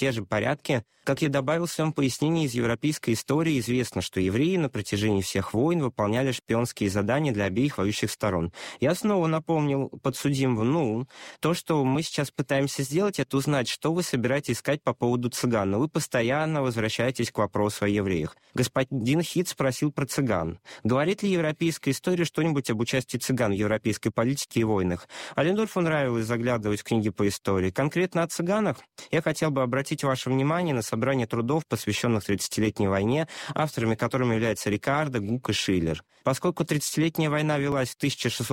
те же порядки. Как я добавил в своем пояснении, из европейской истории известно, что евреи на протяжении всех войн выполняли шпионские задания для обеих воюющих сторон. Я снова напомнил подсудимому, то, что мы сейчас пытаемся сделать, это узнать, что вы собираетесь искать по поводу цыган, но вы постоянно возвращаетесь к вопросу о евреях. Господин Хит спросил про цыган. Говорит ли европейская история что-нибудь об участии цыган в европейской политике и войнах? Аллендорфу нравилось заглядывать в книги по истории. Конкретно о цыганах я хотел бы обратить ваше внимание на собрание трудов, посвященных 30-летней войне, авторами которыми являются Рикардо, Гук и Шиллер. Поскольку 30-летняя война велась в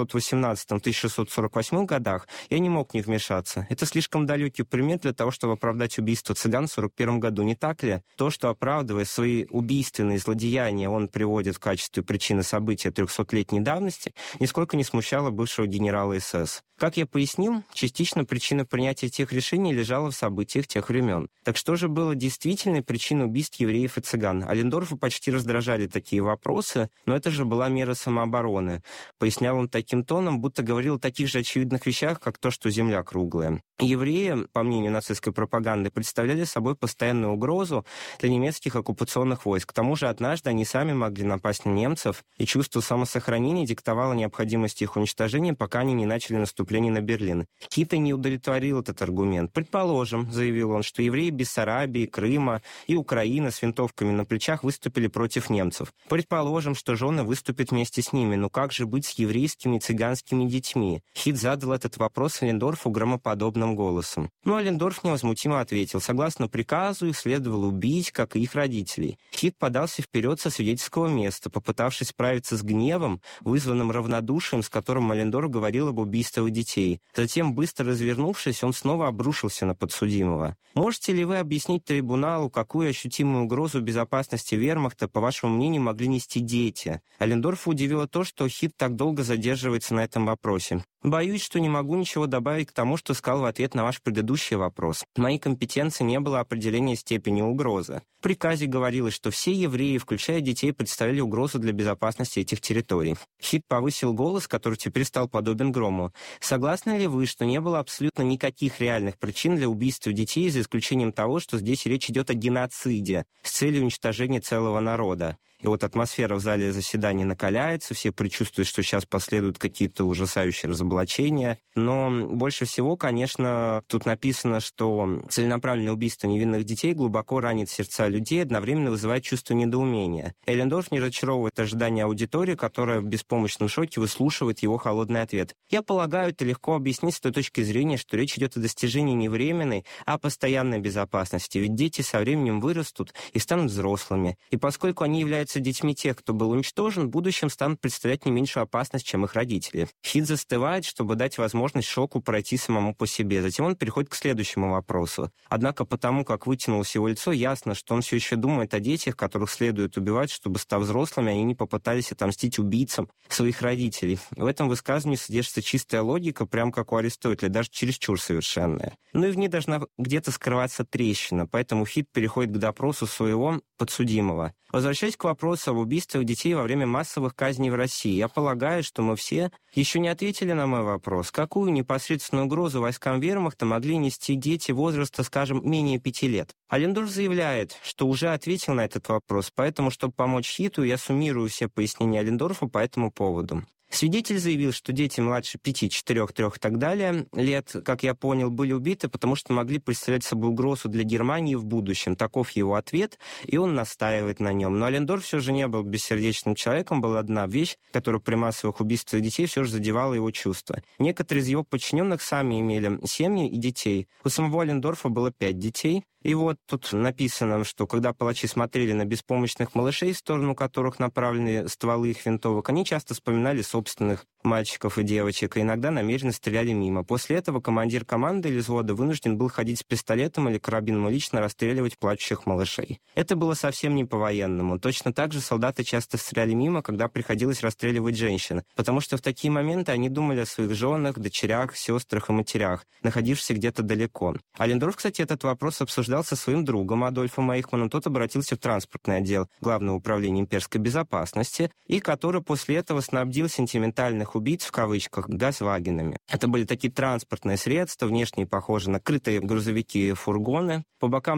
1618-1648 годах, я не мог не вмешаться. Это слишком далекий пример для того, чтобы оправдать убийство цыган в 1941 году, не так ли? То, что, оправдывая свои убийственные злодеяния, он приводит в качестве причины события 300-летней давности, нисколько не смущало бывшего генерала СС. Как я пояснил, частично причина принятия тех решений лежала в событиях тех времен. Так что же было действительной причиной убийств евреев и цыган? Аллендорфа почти раздражали такие вопросы, но это же была мера самообороны. Пояснял он таким тоном, будто говорил о таких же очевидных вещах, как то, что земля круглая. Евреи, по мнению нацистской пропаганды, представляли собой постоянную угрозу для немецких оккупационных войск. К тому же однажды они сами могли напасть на немцев, и чувство самосохранения диктовало необходимость их уничтожения, пока они не начали наступление на Берлин. Хита не удовлетворил этот аргумент. «Предположим, — заявил он, — что евреи Бессарабии, Крыма и Украины с винтовками на плечах выступили против немцев. Предположим, что жены выступят вместе с ними. Но как же быть с еврейскими и цыганскими детьми?» Хит задал этот вопрос Аллендорфу громоподобным голосом. Но Аллендорф невозмутимо ответил: согласно приказу, их следовало убить, как и их родителей. Хит подался вперед со свидетельского места, попытавшись справиться с гневом, вызванным равнодушием, с которым Аллендорф говорил об убийствах детей. Затем, быстро развернувшись, он снова обрушился на подсудимого. «Можете ли вы объяснить трибуналу, какую ощутимую угрозу безопасности вермахта, по вашему мнению, могли нести дети?» Аллендорфа удивило то, что Хит так долго задерживается на этом вопросе. «Боюсь, что не могу ничего добавить к тому, что сказал в ответ на ваш предыдущий вопрос. В моей компетенции не было определения степени угрозы. В приказе говорилось, что все евреи, включая детей, представляли угрозу для безопасности этих территорий». Хит повысил голос, который теперь стал подобен грому. «Согласны ли вы, что не было абсолютно никаких реальных причин для убийства детей, за исключением того, что здесь речь идет о геноциде с целью уничтожения целого народа?» И вот атмосфера в зале заседаний накаляется, все предчувствуют, что сейчас последуют какие-то ужасающие разоблачения. Но больше всего, конечно, тут написано, что целенаправленное убийство невинных детей глубоко ранит сердца людей, одновременно вызывает чувство недоумения. Аллендорф не разочаровывает ожидания аудитории, которая в беспомощном шоке выслушивает его холодный ответ. «Я полагаю, это легко объяснить с той точки зрения, что речь идет о достижении не временной, а постоянной безопасности. Ведь дети со временем вырастут и станут взрослыми. И поскольку они являются детьми тех, кто был уничтожен, в будущем станут представлять не меньшую опасность, чем их родители». Хит застывает, чтобы дать возможность шоку пройти самому по себе. Затем он переходит к следующему вопросу. Однако потому, как вытянулось его лицо, ясно, что он все еще думает о детях, которых следует убивать, чтобы, став взрослыми, они не попытались отомстить убийцам своих родителей. В этом высказывании содержится чистая логика, прям как у Аристотеля, даже чересчур совершенная. Но и в ней должна где-то скрываться трещина, поэтому Хит переходит к допросу своего подсудимого. Возвращаясь к вопросу об убийствах детей во время массовых казней в России, я полагаю, что мы все еще не ответили на мой вопрос. Какую непосредственную угрозу войскам вермахта могли нести дети возраста, скажем, менее 5 лет? Аллендорф заявляет, что уже ответил на этот вопрос, поэтому, чтобы помочь Хиту, я суммирую все пояснения Аллендорфа по этому поводу. Свидетель заявил, что дети младше 5, 4, 3 и так далее лет, как я понял, были убиты, потому что могли представлять собой угрозу для Германии в будущем. Таков его ответ, и он настаивает на нем. Но Аллендорф все же не был бессердечным человеком. Была одна вещь, которая при массовых убийствах детей все же задевала его чувства. Некоторые из его подчиненных сами имели семьи и детей. У самого Аллендорфа было 5 детей. И вот тут написано, что когда палачи смотрели на беспомощных малышей, в сторону которых направлены стволы их винтовок, они часто вспоминали собственных мальчиков и девочек, и иногда намеренно стреляли мимо. После этого командир команды или взвода вынужден был ходить с пистолетом или карабином и лично расстреливать плачущих малышей. Это было совсем не по-военному. Точно так же солдаты часто стреляли мимо, когда приходилось расстреливать женщин, потому что в такие моменты они думали о своих женах, дочерях, сестрах и матерях, находившихся где-то далеко. Аллендорф, кстати, этот вопрос обсуждал со своим другом Адольфом Эйхманом. Тот обратился в транспортный отдел Главного управления имперской безопасности, и который после этого снабдил сентиментальных убийц, в кавычках, газвагенами. Это были такие транспортные средства, внешне похожие на крытые грузовики и фургоны. По бокам